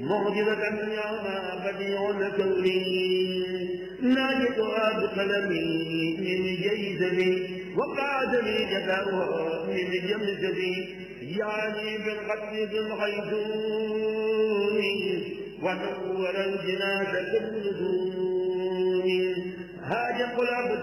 معجزة يا بديع كوني ناجتها بقلمي من جيزبي وقعدني جدارها من جمزبي يعني بالقتل بالغيثون ونور الجناد كالنجوم هاج قلب